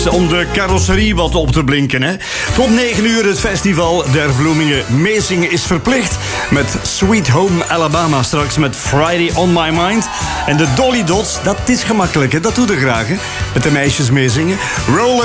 Om de carrosserie wat op te blinken, hè. Tot 9 uur het festival der Vloemingen. Meezingen is verplicht met Sweet Home Alabama. Straks met Friday on My Mind. En de Dolly Dots, dat is gemakkelijk, hè. Dat doet er graag, hè. Met de meisjes meezingen. Roll